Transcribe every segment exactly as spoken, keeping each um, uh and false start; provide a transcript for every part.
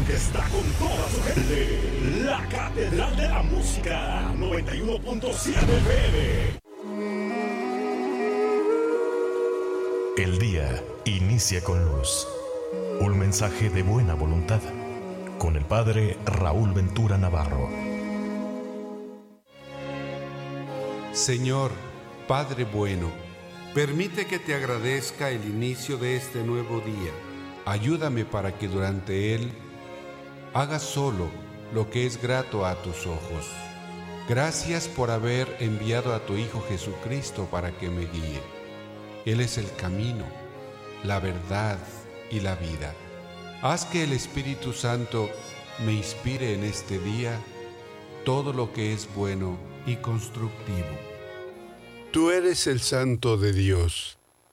que está con toda su gente. La Catedral de la Música, noventa y uno punto siete F M. El día inicia con luz. Un mensaje de buena voluntad. Con el Padre Raúl Ventura Navarro. Señor, Padre bueno, permite que te agradezca el inicio de este nuevo día. Ayúdame para que durante él haga solo lo que es grato a tus ojos. Gracias por haber enviado a tu Hijo Jesucristo para que me guíe. Él es el camino, la verdad y la vida. Haz que el Espíritu Santo me inspire en este día todo lo que es bueno y constructivo. Tú eres el Santo de Dios.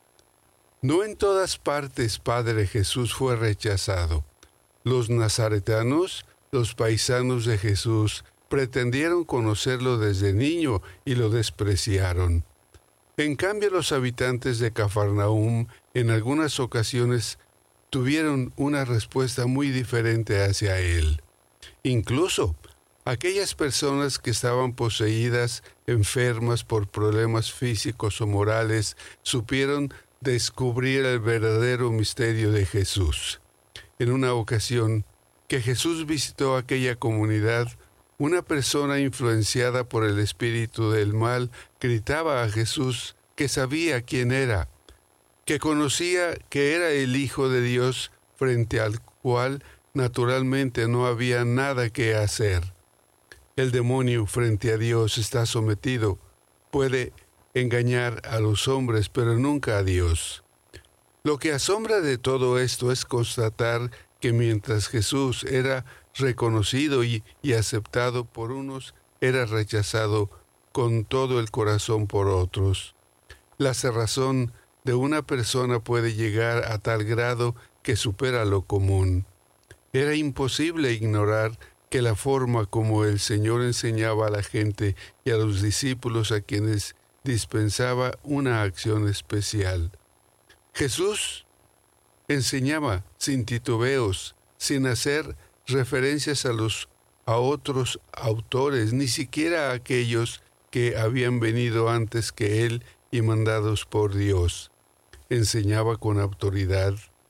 No en todas partes, Padre Jesús, fue rechazado. Los nazaretanos, los paisanos de Jesús, pretendieron conocerlo desde niño y lo despreciaron. En cambio, los habitantes de Cafarnaúm en algunas ocasiones tuvieron una respuesta muy diferente hacia él. Incluso, aquellas personas que estaban poseídas, enfermas por problemas físicos o morales, supieron descubrir el verdadero misterio de Jesús. En una ocasión que Jesús visitó aquella comunidad, una persona influenciada por el espíritu del mal gritaba a Jesús que sabía quién era, que conocía que era el Hijo de Dios, frente al cual naturalmente no había nada que hacer. El demonio frente a Dios está sometido, puede engañar a los hombres, pero nunca a Dios. Lo que asombra de todo esto es constatar que mientras Jesús era reconocido y, y aceptado por unos, era rechazado con todo el corazón por otros. La cerrazón de una persona puede llegar a tal grado que supera lo común. Era imposible ignorar que la forma como el Señor enseñaba a la gente y a los discípulos a quienes dispensaba una acción especial. Jesús enseñaba sin titubeos, sin hacer referencias a los a otros autores, ni siquiera a aquellos que habían venido antes que él y mandados por Dios. Enseñaba con autoridad,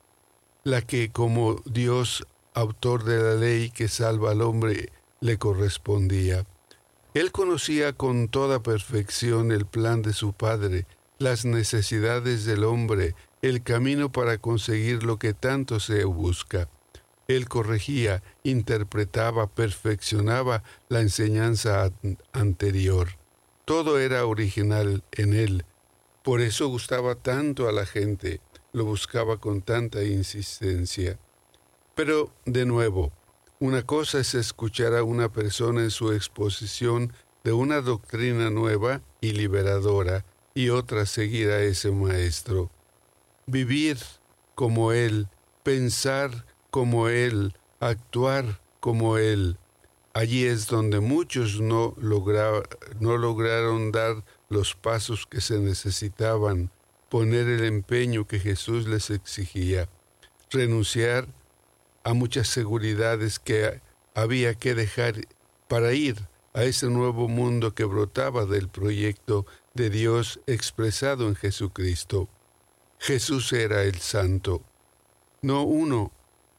la que como Dios, autor de la ley que salva al hombre, le correspondía. Él conocía con toda perfección el plan de su Padre, las necesidades del hombre, el camino para conseguir lo que tanto se busca. Él corregía, interpretaba, perfeccionaba la enseñanza anterior. Todo era original en él. Por eso gustaba tanto a la gente, lo buscaba con tanta insistencia. Pero, de nuevo, una cosa es escuchar a una persona en su exposición de una doctrina nueva y liberadora, y otra seguir a ese maestro. Vivir como él, pensar como él, actuar como él. Allí es donde muchos no, logra, no lograron dar los pasos que se necesitaban, poner el empeño que Jesús les exigía, renunciar a muchas seguridades que había que dejar para ir a ese nuevo mundo que brotaba del proyecto de Dios expresado en Jesucristo. Jesús era el Santo, no uno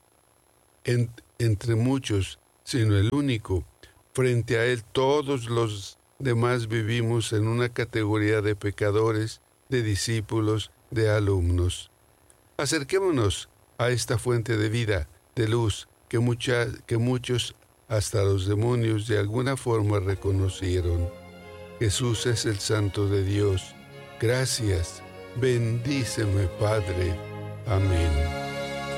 en, entre muchos, sino el único. Frente a él todos los demás vivimos en una categoría de pecadores, de discípulos, de alumnos. Acerquémonos a esta fuente de vida, de luz, que, mucha, que muchos, hasta los demonios, de alguna forma reconocieron. Jesús es el Santo de Dios. Gracias. Bendíceme, Padre. Amén.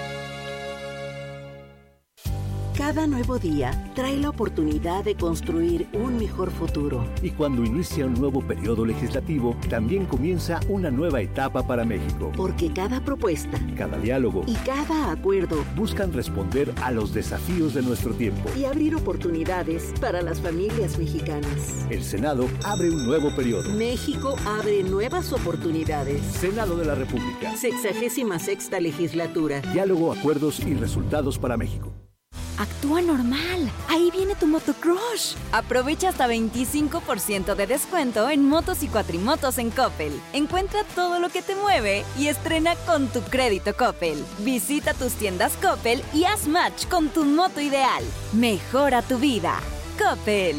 Cada nuevo día trae la oportunidad de construir un mejor futuro. Y cuando inicia un nuevo periodo legislativo, también comienza una nueva etapa para México. Porque cada propuesta, cada diálogo y cada acuerdo buscan responder a los desafíos de nuestro tiempo y abrir oportunidades para las familias mexicanas. El Senado abre un nuevo periodo. México abre nuevas oportunidades. Senado de la República. Sexagésima sexta legislatura. Diálogo, acuerdos y resultados para México. actúa normal. Ahí viene tu motocrush. Aprovecha hasta veinticinco por ciento de descuento en motos y cuatrimotos en Coppel. Encuentra todo lo que te mueve y estrena con tu crédito Coppel. Visita tus tiendas Coppel y haz match con tu moto ideal. Mejora tu vida. Coppel.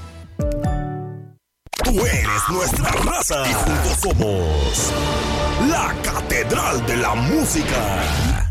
Tú eres nuestra raza y juntos somos la Catedral de la Música.